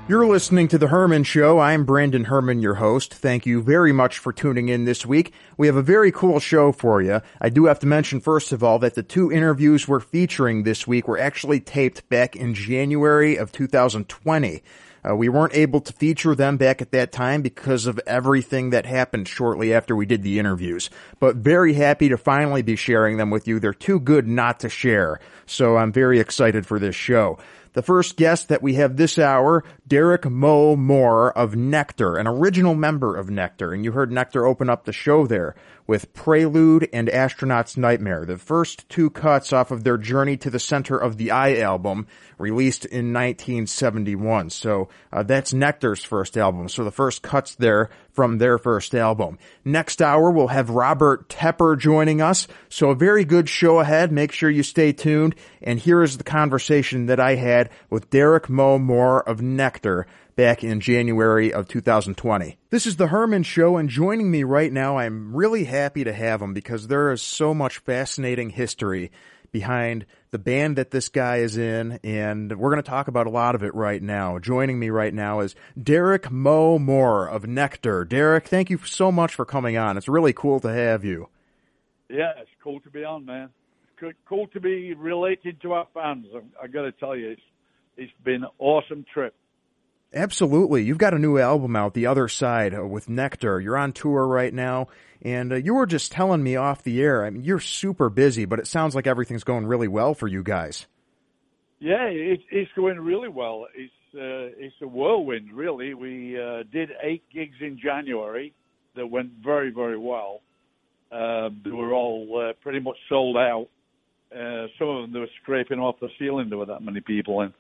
You're listening to The Herman Show. I'm Brandon Herman, your host. Thank you very much for tuning in this week. We have a very cool show for you. I do have to mention, first of all, that the two interviews we're featuring this week were actually taped back in January of 2020. We weren't able to feature them back at that time because of everything that happened shortly after we did the interviews. But very happy to finally be sharing them with you. They're too good not to share. So I'm very excited for this show. The first guest that we have this hour, Derek Moe Moore of Nectar, an original member of Nectar. And you heard Nectar open up the show there with Prelude and Astronaut's Nightmare, the first two cuts off of their Journey to the Center of the Eye album, released in 1971. So that's Nectar's first album. So the first cuts there from their first album. Next hour, we'll have Robert Tepper joining us. So a very good show ahead. Make sure you stay tuned. And here is the conversation that I had with Derek Moe Moore of Nectar back in January of 2020. This is The Herman Show, and joining me right now, I'm really happy to have him because there is so much fascinating history behind the band that this guy is in, and we're going to talk about a lot of it right now. Joining me right now is Derek Moe Moore of Nectar. Derek, thank you so much for coming on. It's really cool to have you. Yeah, it's cool to be on, man. It's cool to be related to our fans. I got to tell you, it's been an awesome trip. Absolutely. You've got a new album out, The Other Side, with Nectar. You're on tour right now, and you were just telling me off the air, I mean, you're super busy, but it sounds like everything's going really well for you guys. Yeah, it's going really well. It's a whirlwind, really. We did 8 gigs in January that went very, very well. They were all pretty much sold out. Some of them, they were scraping off the ceiling. There were that many people in.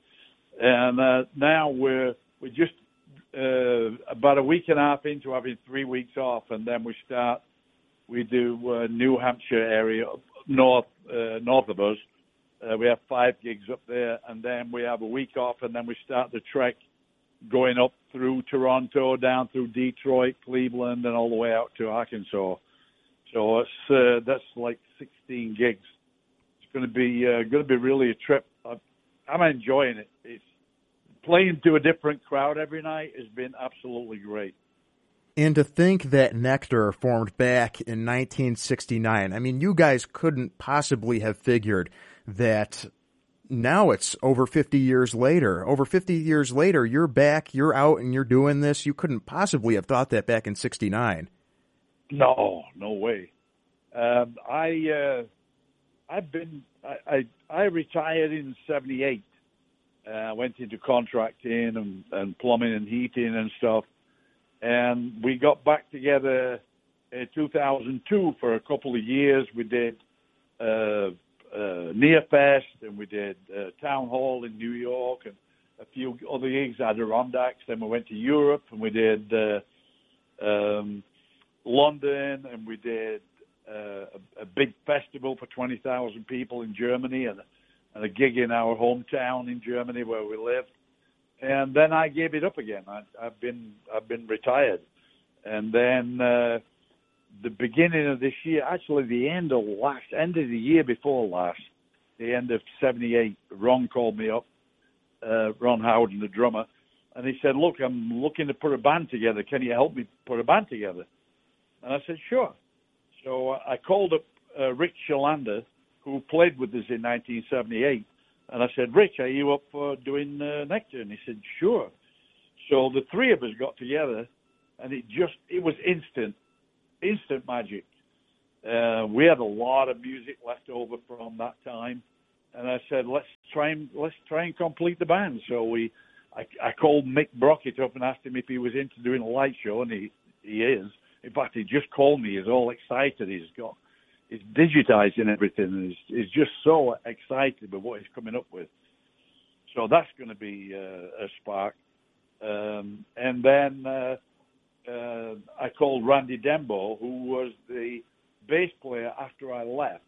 And now we're just about a week and a half into having 3 weeks off, and then we do New Hampshire area, north of us. We have 5 gigs up there, and then we have a week off, and then we start the trek going up through Toronto, down through Detroit, Cleveland, and all the way out to Arkansas. So that's like 16 gigs. It's going to be really a trip. I'm enjoying it. It's playing to a different crowd every night has been absolutely great. And to think that Nectar formed back in 1969, I mean, you guys couldn't possibly have figured that now it's over 50 years later. Over 50 years later, you're back, you're out, and you're doing this. You couldn't possibly have thought that back in 69. No way. I retired in 78. Went into contracting and plumbing and heating and stuff. And we got back together in 2002 for a couple of years. We did Nearfest, and we did Town Hall in New York, and a few other gigs, Adirondacks. Then we went to Europe, and we did London, and we did a big festival for 20,000 people in Germany, and a gig in our hometown in Germany where we lived. And then I gave it up again. I've been retired. And then the beginning of this year, actually the end of the year before last, the end of 78, Ron called me up, Ron Howden, the drummer, and he said, look, I'm looking to put a band together. Can you help me put a band together? And I said, sure. So I called up Rich Shalander, who played with us in 1978. And I said, Rich, are you up for doing Nectar? And he said, sure. So the three of us got together, and it was instant magic. We had a lot of music left over from that time. And I said, let's try and complete the band. So I called Mick Brockett up and asked him if he was into doing a light show, and he is. In fact, he just called me. He's all excited. He's digitizing everything, and he's just so excited with what he's coming up with. So that's going to be a spark. And then I called Randy Dembo, who was the bass player after I left.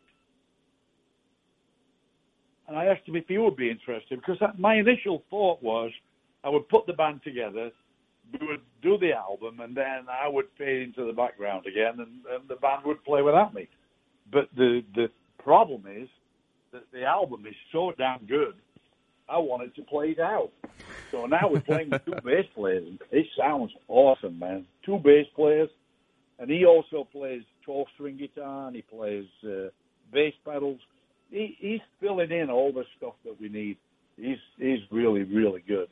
And I asked him if he would be interested, because my initial thought was I would put the band together, we would do the album, and then I would fade into the background again, and the band would play without me. But the problem is that the album is so damn good I wanted to play it out. So now we're playing with two bass players. It sounds awesome, man. Two bass players. And he also plays 12-string guitar, and he plays bass pedals. He's filling in all the stuff that we need. He's really, really good.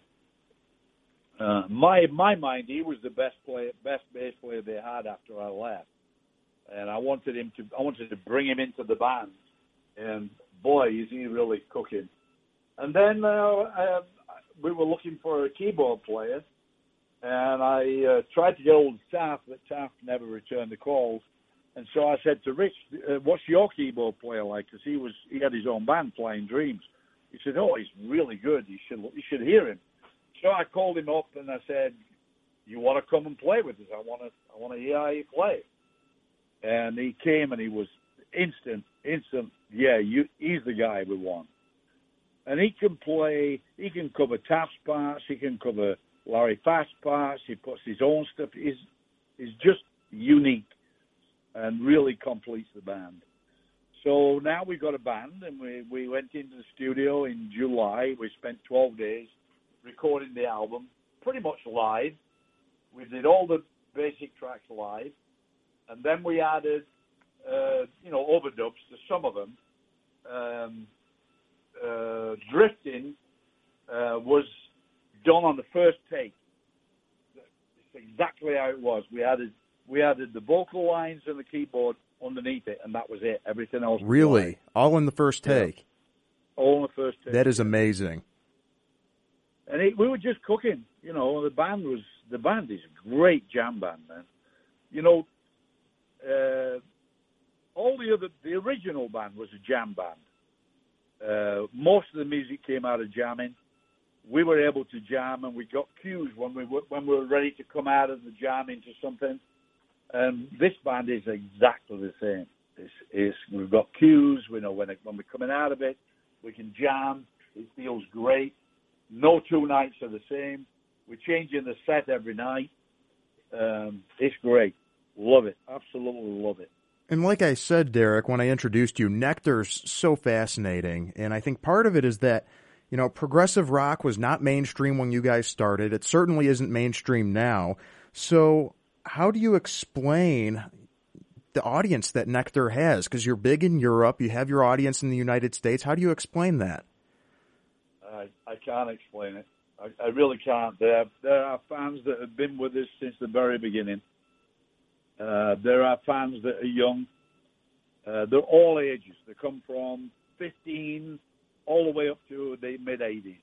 My mind, he was the best bass player they had after I left, and I wanted to bring him into the band. And boy, is he really cooking! And then we were looking for a keyboard player. And I tried to get hold of Taft, but Taft never returned the calls. And so I said to Rich, what's your keyboard player like? Because he had his own band, Flying Dreams. He said, oh, he's really good. You should hear him. So I called him up and I said, you want to come and play with us? I want to hear how you play. And he came and he was instant. Yeah, he's the guy we want. And he can cover Taft's parts. He can cover Larry Fast parts. He puts his own stuff. He's just unique and really completes the band. So now we've got a band, and we went into the studio in July. We spent 12 days recording the album, pretty much live. We did all the basic tracks live, and then we added, overdubs to some of them. Drifting was done on the first take. It's exactly how it was. We added the vocal lines and the keyboard underneath it, and that was it. Everything else. Really? All in the first take? Yeah. All in the first take. That is amazing. And we were just cooking. The band is a great jam band, man. The original band was a jam band. Most of the music came out of jamming. We were able to jam, and we got cues when we were ready to come out of the jam into something. And this band is exactly the same. We've got cues. We know when we're coming out of it, we can jam. It feels great. No two nights are the same. We're changing the set every night. It's great. Love it. Absolutely love it. And like I said, Derek, when I introduced you, Nectar's so fascinating. And I think part of it is that, progressive rock was not mainstream when you guys started. It certainly isn't mainstream now. So how do you explain the audience that Nectar has? Because you're big in Europe. You have your audience in the United States. How do you explain that? I can't explain it. I really can't. There are fans that have been with us since the very beginning. There are fans that are young. They're all ages. They come from 15 all the way up to the mid-80s.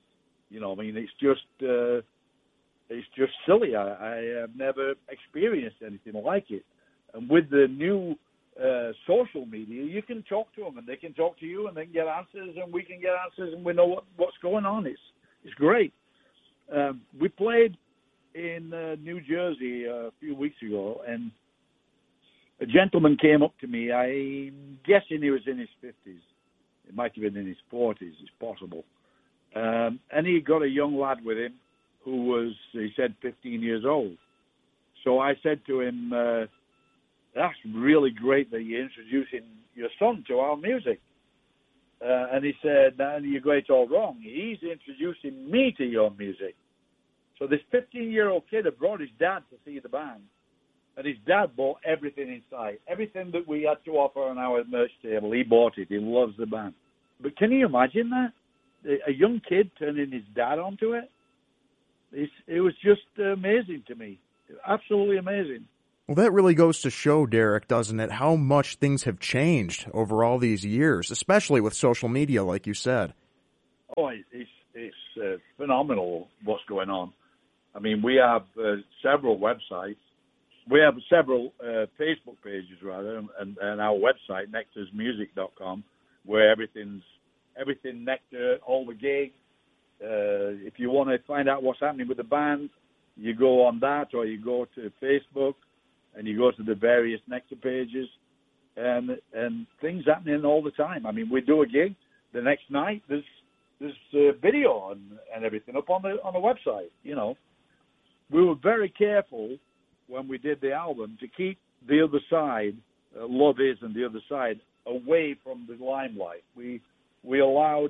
It's just silly. I have never experienced anything like it. And with the new social media, you can talk to them, and they can talk to you, and they can get answers, and we can get answers, and we know what's going on. It's great. We played in New Jersey a few weeks ago, and a gentleman came up to me. I'm guessing he was in his 50s. It might have been in his 40s. It's possible. And he got a young lad with him who was, he said, 15 years old. So I said to him, that's really great that you're introducing your son to our music. And he said, no, you're great all wrong. He's introducing me to your music. So this 15-year-old kid had brought his dad to see the band. And his dad bought everything inside. Everything that we had to offer on our merch table, he bought it. He loves the band. But can you imagine that? A young kid turning his dad onto it? It was just amazing to me. Absolutely amazing. Well, that really goes to show, Derek, doesn't it, how much things have changed over all these years, especially with social media, like you said. Oh, it's phenomenal what's going on. I mean, we have several websites. We have several Facebook pages, rather, and our website, nectarsmusic.com, where everything Nectar, all the gigs. If you want to find out what's happening with the band, you go on that, or you go to Facebook, and you go to the various Nectar pages, and things happening all the time. I mean, we do a gig, the next night there's video and everything up on the website. We were very careful when we did the album to keep the other side, Love Is and the Other Side, away from the limelight. We allowed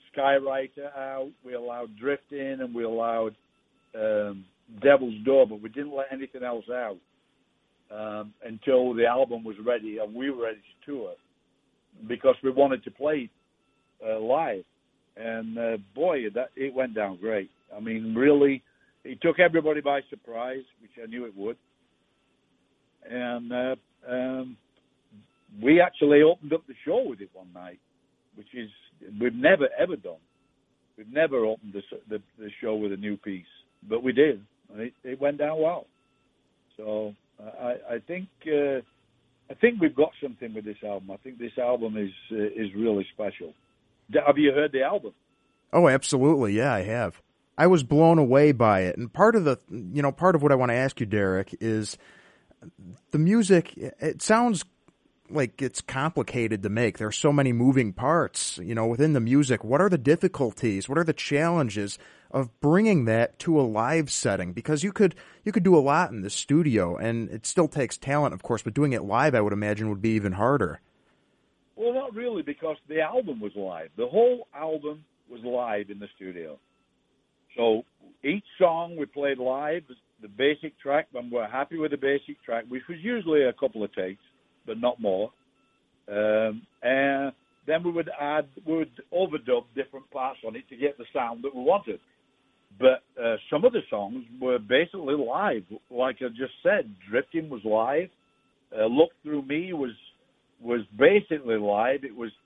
Skywriter out, we allowed Drifting, and we allowed Devil's Door, but we didn't let anything else out until the album was ready and we were ready to tour, because we wanted to play live. And boy, it went down great. I mean, really, it took everybody by surprise, which I knew it would. And we actually opened up the show with it one night, which is we've never ever done. We've never opened the show with a new piece, but we did. And it went down well. So I think we've got something with this album. I think this album is really special. Have you heard the album? Oh, absolutely. Yeah, I have. I was blown away by it. And part of what I want to ask you, Derek, is the music. It sounds like it's complicated to make. There are so many moving parts, within the music. What are the difficulties? What are the challenges of bringing that to a live setting? Because you could do a lot in the studio, and it still takes talent, of course, but doing it live, I would imagine, would be even harder. Well, not really, because the album was live. The whole album was live in the studio. So each song we played live, the basic track, when we're happy with the basic track, which was usually a couple of takes, but not more. And then we would overdub different parts on it to get the sound that we wanted. But some of the songs were basically live. Like I just said, Drifting was live. Look Through Me was basically live. It was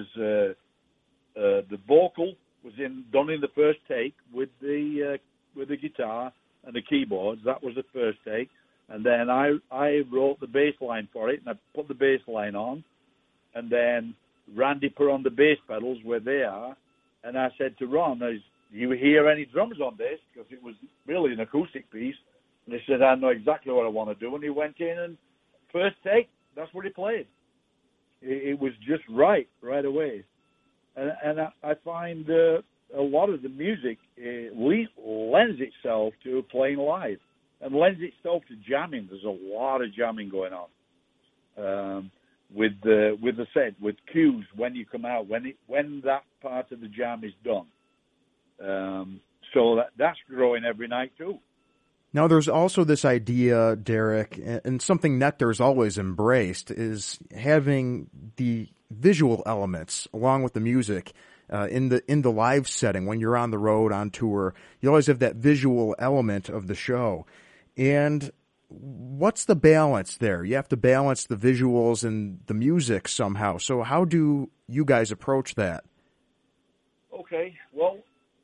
the vocal was done in the first take with the guitar and the keyboards. That was the first take, and then I wrote the bass line for it, and I put the bass line on, and then Randy put on the bass pedals where they are, and I said to Ron, "Do you hear any drums on this?" Because it was really an acoustic piece, and he said, "I know exactly what I want to do," and he went in and first take, that's what he played. It was just right away. And I find a lot of the music lends itself to playing live and lends itself to jamming. There's a lot of jamming going on with the set, with cues when you come out, when that part of the jam is done. So that's growing every night too. Now, there's also this idea, Derek, and something Nectar's always embraced, is having the visual elements along with the music in the live setting. When you're on the road, on tour, you always have that visual element of the show. And what's the balance there? You have to balance the visuals and the music somehow. So how do you guys approach that? Okay, well,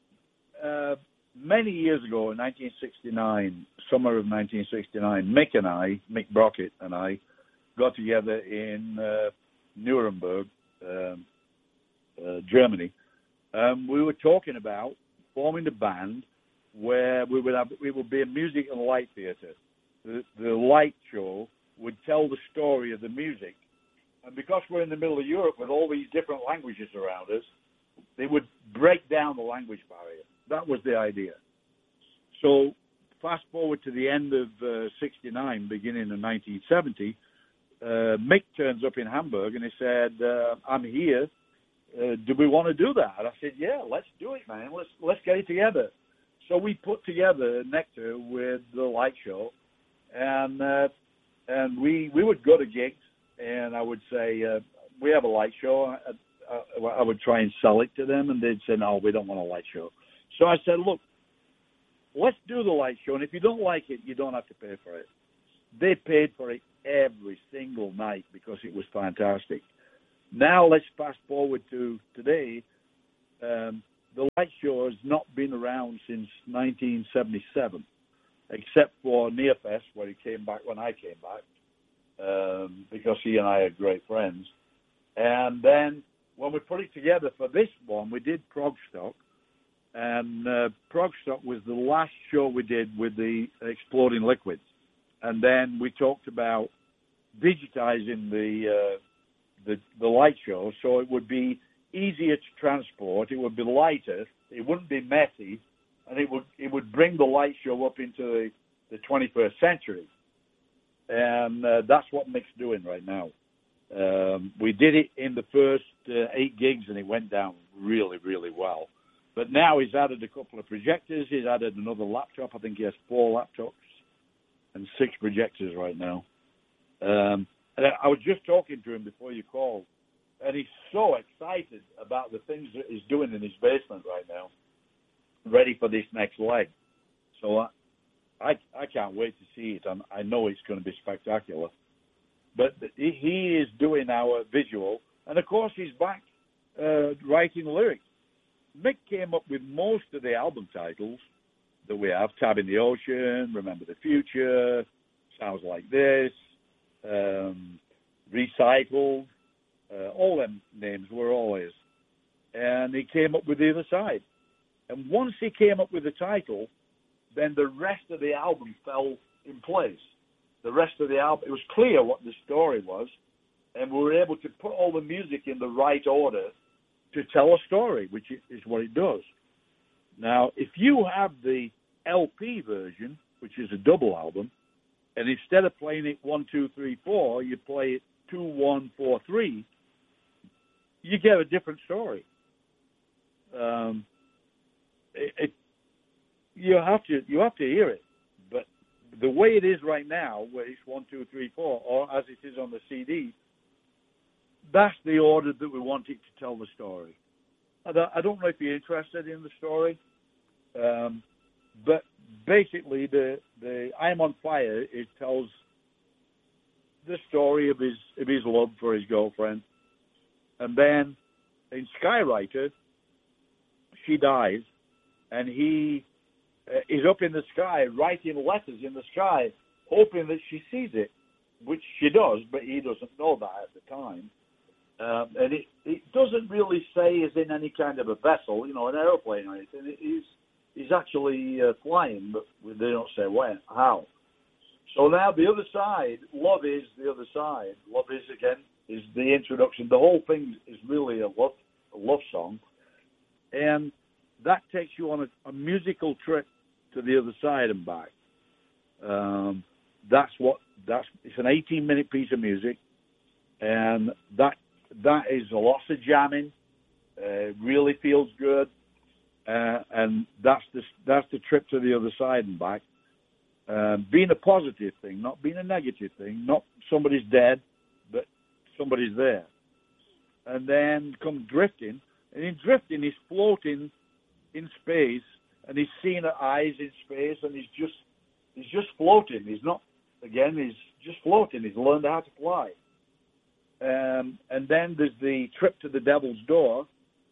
many years ago, in 1969, summer of 1969, Mick Brockett and I, got together in Nuremberg, Germany. We were talking about forming a band where we would be a music and light theater. The light show would tell the story of the music. And because we're in the middle of Europe with all these different languages around us, they would break down the language barrier. That was the idea. So fast forward to the end of 69, beginning of 1970, Mick turns up in Hamburg and he said, "I'm here. Do we want to do that?" And I said, "Yeah, let's do it, man. Let's get it together." So we put together Nectar with the light show, and we would go to gigs, and I would say, "We have a light show." I would try and sell it to them, and they'd say, "No, we don't want a light show." So I said, "Look, let's do the light show, and if you don't like it, you don't have to pay for it." They paid for it every single night because it was fantastic. Now let's fast forward to today. The light show has not been around since 1977, except for Nearfest, where he came back when I came back, because he and I are great friends. And then when we put it together for this one, we did Progstock. And Progstock was the last show we did with the Exploding Liquids. And then we talked about digitizing the light show so it would be easier to transport, it would be lighter, it wouldn't be messy, and it would bring the light show up into the 21st century. And that's what Mick's doing right now. We did it in the first 8 gigs, and it went down really, really well. But now he's added a couple of projectors. He's added another laptop. I think he has 4 laptops and 6 projectors right now. And I was just talking to him before you called, and he's so excited about the things that he's doing in his basement right now, ready for this next leg. So I can't wait to see it. I know it's going to be spectacular. But he is doing our visual, and of course he's back writing lyrics. Mick came up with most of the album titles that we have: Tab in the Ocean, Remember the Future, Sounds Like This, Recycled. All them names were all his. And he came up with the other side. And once he came up with the title, then the rest of the album fell in place. The rest of the album, it was clear what the story was, and we were able to put all the music in the right order to tell a story, which is what it does. Now, if you have the LP version, which is a double album, and instead of playing it 1, 2, 3, 4, you play it 2, 1, 4, 3, you get a different story. You have to hear it, but the way it is right now, where it's 1, 2, 3, 4, or as it is on the CD, that's the order that we want it to tell the story. I don't know if you're interested in the story, but basically the I'm on Fire, it tells the story of his love for his girlfriend, and then in Skywriter, she dies, and he is up in the sky writing letters in the sky, hoping that she sees it, which she does, but he doesn't know that at the time. And it doesn't really say he's in any kind of a vessel, an aeroplane or anything. He's actually flying, but they don't say when, how. So now the other side, Love Is the Other Side. Love Is, again, is the introduction. The whole thing is really a love song. And that takes you on a musical trip to the other side and back. It's an 18-minute piece of music, and that is a lot of jamming. Really feels good, and that's the trip to the other side and back. Being a positive thing, not being a negative thing. Not somebody's dead, but somebody's there. And then comes Drifting, and in Drifting he's floating in space, and he's seeing her eyes in space, and he's just floating. He's just floating. He's learned how to fly. And then there's the trip to the Devil's Door.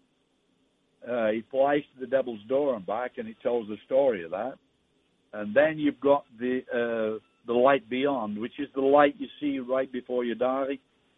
He flies to the Devil's Door and back, and he tells the story of that. And then you've got the light beyond, which is the light you see right before you die.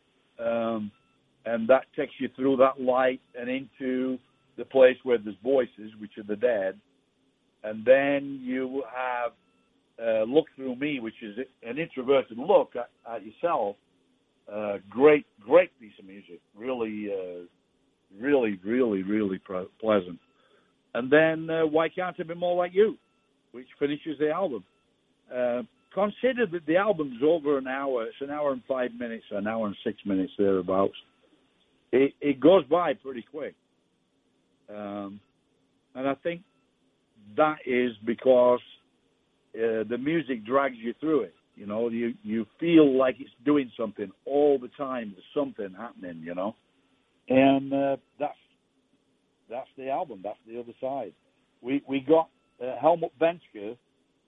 And that takes you through that light and into the place where there's voices, which are the dead. And then you have Look Through Me, which is an introverted look at yourself. Great piece of music. Really, really, really, really pleasant. And then Why Can't I Be More Like You, which finishes the album. Consider that the album's over an hour. It's an hour and 5 minutes, an hour and 6 minutes, thereabouts. It goes by pretty quick. And I think that is because the music drags you through it. You feel like it's doing something all the time. There's something happening, And that's the album. That's the other side. We got Helmut Venske,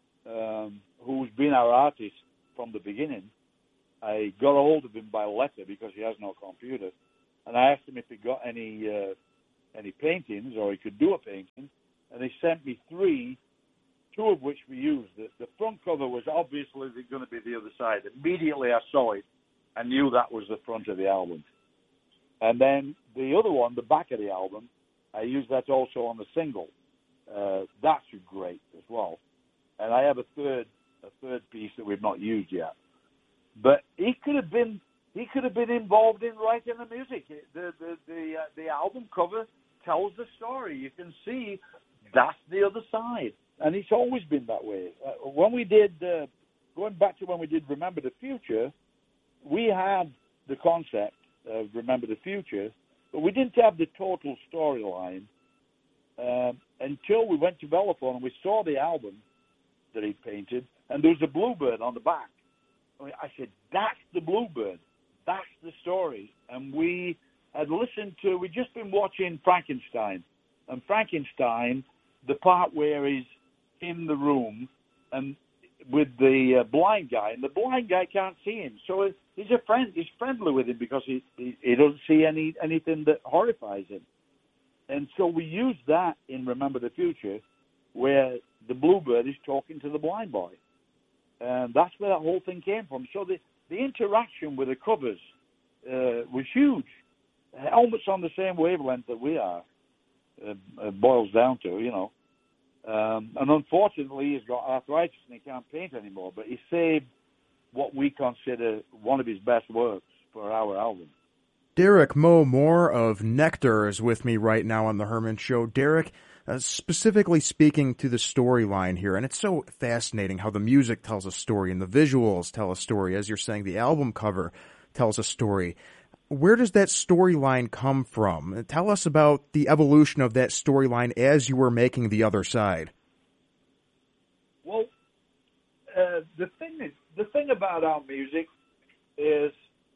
who's been our artist from the beginning. I got a hold of him by letter because he has no computer, and I asked him if he got any paintings or he could do a painting, and he sent me 3. 2 of which we used. The front cover was obviously going to be the other side. Immediately I saw it, I knew that was the front of the album. And then the other one, the back of the album, I used that also on the single. That's great as well. And I have a third piece that we've not used yet. But he could have been involved in writing the music. The album cover tells the story. You can see that's the other side. And it's always been that way. When we did, going back to when we did Remember the Future, we had the concept of Remember the Future, but we didn't have the total storyline until we went to Bellefonte and we saw the album that he painted, and there was a bluebird on the back. I said, that's the bluebird. That's the story. And we had we'd just been watching Frankenstein. And Frankenstein, the part where he's in the room and with the blind guy, and the blind guy can't see him. So he's friendly with him because he doesn't see anything that horrifies him. And so we used that in Remember the Future, where the bluebird is talking to the blind boy. And that's where that whole thing came from. So the interaction with the covers was huge. Helmut's on the same wavelength that we are. Boils down to, and unfortunately he's got arthritis and he can't paint anymore, but he saved what we consider one of his best works for our album. Derek Moe Moore of Nectar is with me right now on the Herman Show. Derek, specifically speaking to the storyline here, and it's so fascinating how the music tells a story and the visuals tell a story. As you're saying, the album cover tells a story. Where does that storyline come from? Tell us about the evolution of that storyline as you were making The Other Side. Well, the thing about our music is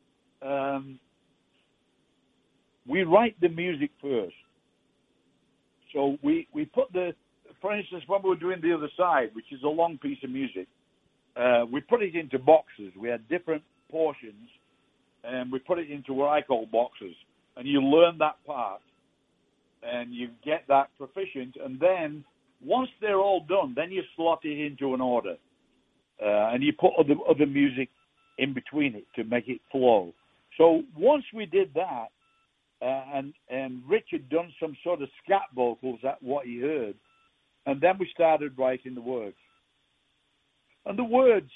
we write the music first. So we put for instance, when we were doing The Other Side, which is a long piece of music, we put it into boxes. We had different portions, and we put it into what I call boxes. And you learn that part, and you get that proficient. And then, once they're all done, then you slot it into an order. And you put other music in between it to make it flow. So once we did that, and Rich had done some sort of scat vocals at what he heard, and then we started writing the words. And the words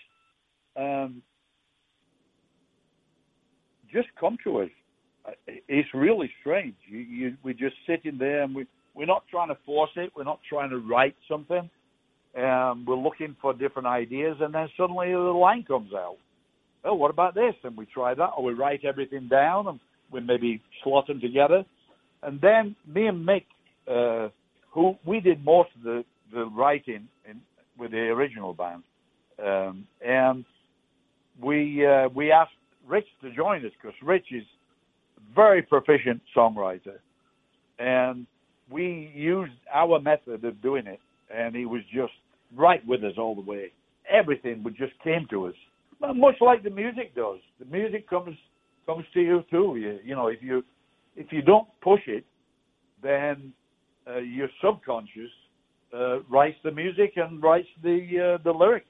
just come to us. It's really strange. We're just sitting there, and we're not trying to force it. We're not trying to write something. We're looking for different ideas, and then suddenly the line comes out. Oh, what about this? And we try that, or we write everything down, and we maybe slot them together. And then me and Mick, who we did most of the writing with the original band, and we asked Rich to join us because Rich is a very proficient songwriter, and we used our method of doing it, and he was just right with us all the way. Everything just came to us, much like the music does. The music comes to you too. If you don't push it, then your subconscious writes the music and writes the lyric.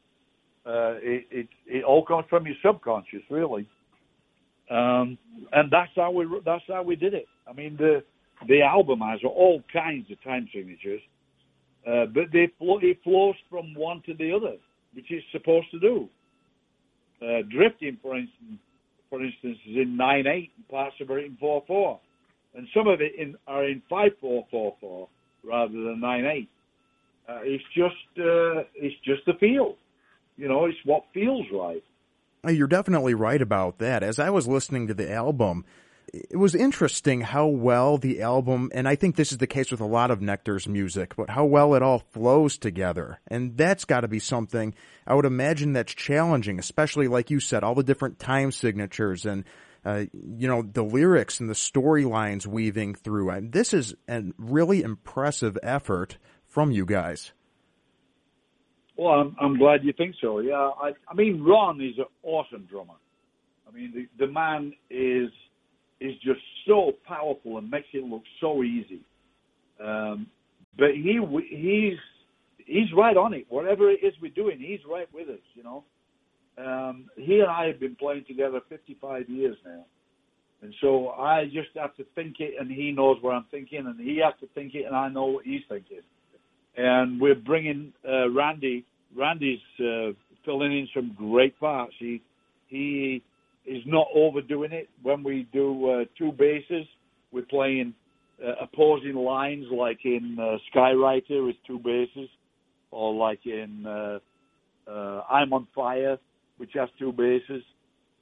It all comes from your subconscious, really, and that's how we did it. I mean, the album has all kinds of time signatures, but it flows from one to the other, which it's supposed to do. Drifting, for instance, is in 9/8, and parts of it in 4/4, and some of it are in 5/4/4/4 rather than 9/8. It's just the feel. It's what feels right. You're definitely right about that. As I was listening to the album, it was interesting how well the album, and I think this is the case with a lot of Nectar's music, but how well it all flows together. And that's got to be something I would imagine that's challenging, especially like you said, all the different time signatures and, the lyrics and the storylines weaving through. And this is a really impressive effort from you guys. Well, I'm glad you think so. Yeah, I mean, Ron is an awesome drummer. I mean, the man is just so powerful and makes it look so easy. But he's right on it. Whatever it is we're doing, he's right with us. He and I have been playing together 55 years now, and so I just have to think it, and he knows what I'm thinking, and he has to think it, and I know what he's thinking. And we're bringing Randy. Randy's filling in some great parts. He is not overdoing it. When we do two basses, we're playing opposing lines, like in Skywriter with two basses, or like in I'm on Fire, which has two basses.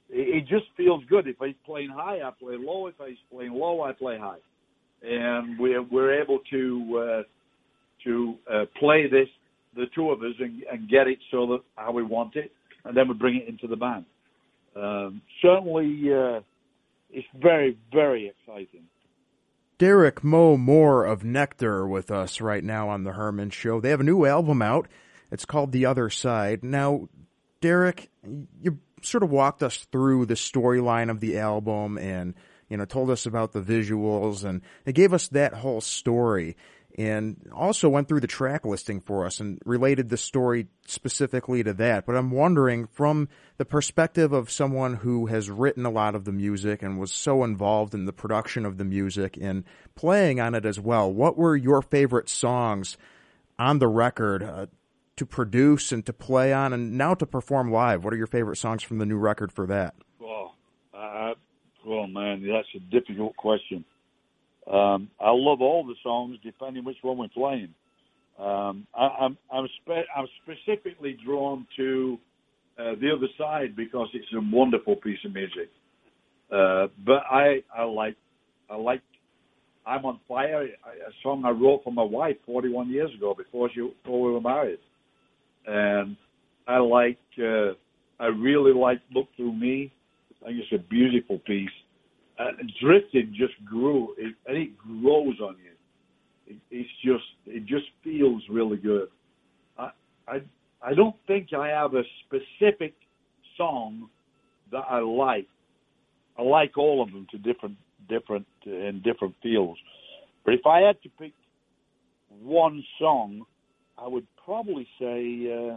it just feels good. If he's playing high, I play low. If he's playing low, I play high. And we're able to play this, the two of us, and get it so that how we want it, and then we bring it into the band. Certainly, it's very, very exciting. Derek Moe Moore of Nectar with us right now on The Herman Show. They have a new album out. It's called The Other Side. Now, Derek, you sort of walked us through the storyline of the album and, told us about the visuals, and it gave us that whole story, and also went through the track listing for us and related the story specifically to that. But I'm wondering, from the perspective of someone who has written a lot of the music and was so involved in the production of the music and playing on it as well, what were your favorite songs on the record to produce and to play on and now to perform live? What are your favorite songs from the new record for that? Well, man, that's a difficult question. I love all the songs, depending which one we're playing. I'm specifically drawn to The Other Side because it's a wonderful piece of music. But I like I'm on Fire, a song I wrote for my wife 41 years ago before we were married. And I really like Look Through Me. I think it's a beautiful piece. Drifting just grew, and it grows on you. It just feels really good. I don't think I have a specific song that I like. I like all of them to different feels. But if I had to pick one song, I would probably say,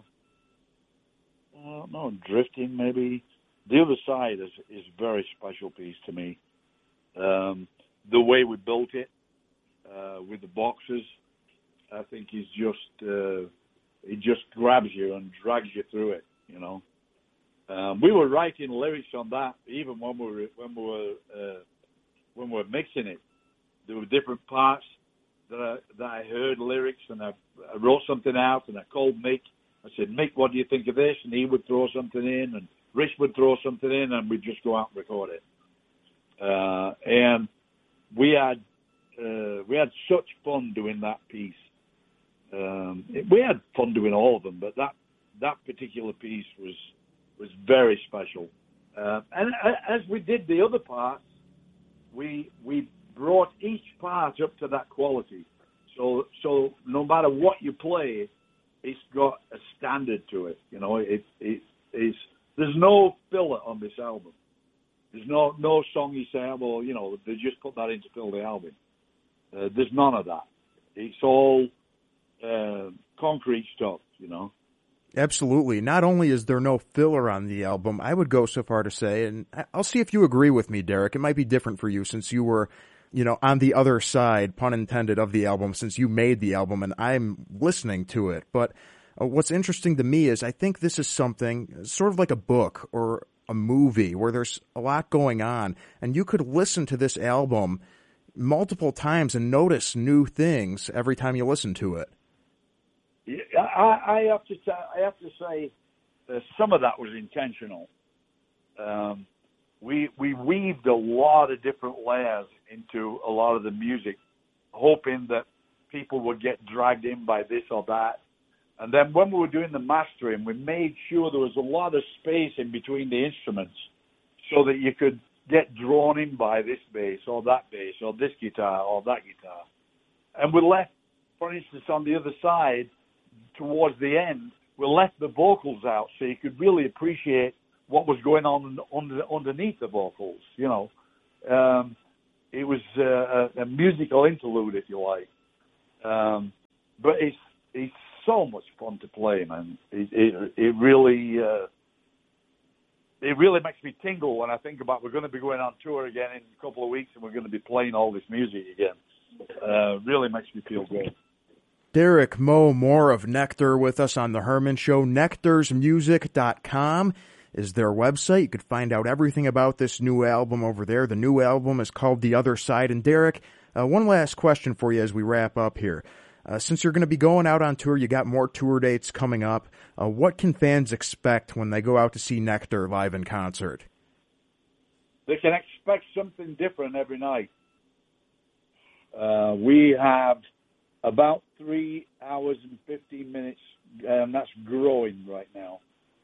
Drifting maybe. The Other Side is a very special piece to me. The way we built it with the boxes, I think is just it just grabs you and drags you through it. We were writing lyrics on that even when we were mixing it. There were different parts that I heard lyrics, and I wrote something out, and I called Mick. I said, Mick, what do you think of this? And he would throw something in, and Rich would throw something in, and we'd just go out and record it. And we had such fun doing that piece. We had fun doing all of them, but that particular piece was very special. And as we did the other parts, we brought each part up to that quality. So no matter what you play, it's got a standard to it. There's no filler on this album. There's no song you say, they just put that in to fill the album. There's none of that. It's all concrete stuff, Absolutely. Not only is there no filler on the album, I would go so far to say, and I'll see if you agree with me, Derek, it might be different for you since you were, on the other side, pun intended, of the album, since you made the album and I'm listening to it. But what's interesting to me is I think this is something sort of like a book or a movie where there's a lot going on, and you could listen to this album multiple times and notice new things every time you listen to it. Yeah, I have to say some of that was intentional. We weaved a lot of different layers into a lot of the music, hoping that people would get dragged in by this or that. And then when we were doing the mastering, we made sure there was a lot of space in between the instruments so that you could get drawn in by this bass or that bass or this guitar or that guitar. And we left, for instance, on the other side, towards the end, we left the vocals out so you could really appreciate what was going on underneath the vocals, It was a musical interlude, if you like. But it's so much fun to play, man. It really makes me tingle when I think about we're going to be going on tour again in a couple of weeks and we're going to be playing all this music again. Really makes me feel good. Derek Moe Moore of Nectar with us on The Herman Show. Nectarsmusic.com is their website. You could find out everything about this new album over there. The new album is called The Other Side. And Derek, one last question for you as we wrap up here. Since you're going to be going out on tour, you got more tour dates coming up. What can fans expect when they go out to see Nectar live in concert? they can expect something different every night. We have about 3 hours and 15 minutes, and that's growing right now,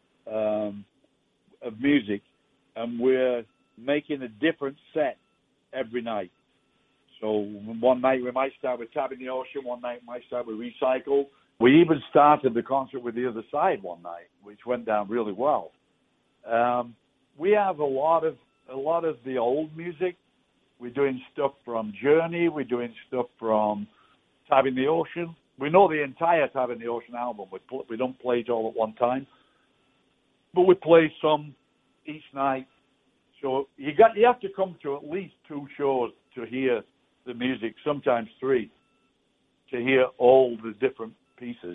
of music, and we're making a different set every night. So one night we might start with Tab in the Ocean, one night we might start with Recycle. We even started the concert with The Other Side one night, which went down really well. We have a lot of the old music. We're doing stuff from Journey. We're doing stuff from Tab in the Ocean. We know the entire Tab in the Ocean album. We don't play it all at one time, but we play some each night. So you have to come to at least 2 shows to hear the music, sometimes 3, to hear all the different pieces.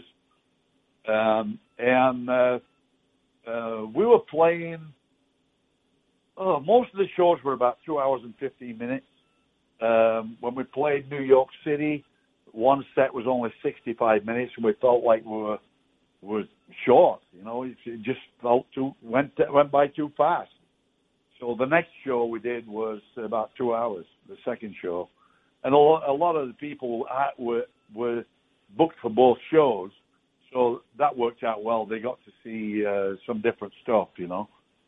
We were playing. Most of the shows were about 2 hours and 15 minutes. When we played New York City, one set was only 65 minutes, and we felt like we were short. You know, it just went by too fast. So the next show we did was about 2 hours, the second show. And a lot of the people were booked for both shows, so that worked out well. They got to see some different stuff, you know.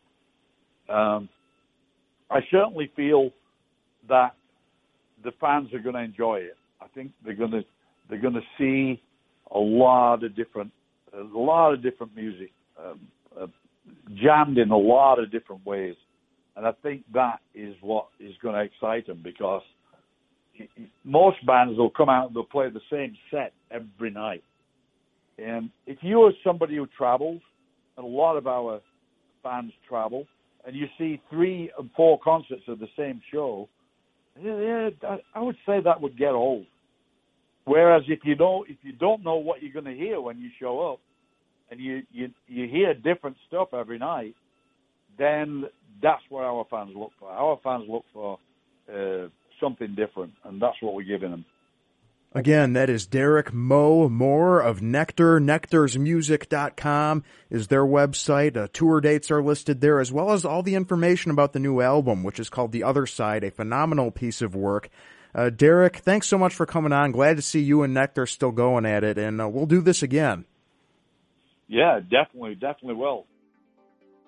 I certainly feel that the fans are going to enjoy it. I think they're going to see a lot of different music jammed in a lot of different ways, and I think that is what is going to excite them, because most bands will come out and they'll play the same set every night. And if you are somebody who travels, and a lot of our fans travel, and you see 3 and 4 concerts of the same show, I would say that would get old. Whereas if you don't know what you're going to hear when you show up, and you hear different stuff every night, then that's what our fans look for. Our fans look for something different, and that's what we're giving them. Again, that is Derek Moore of Nectar. NectarsMusic.com is their website. Tour dates are listed there, as well as all the information about the new album, which is called The Other Side, a phenomenal piece of work. Derek, thanks so much for coming on. Glad to see you and Nectar still going at it, and we'll do this again. Yeah, definitely will.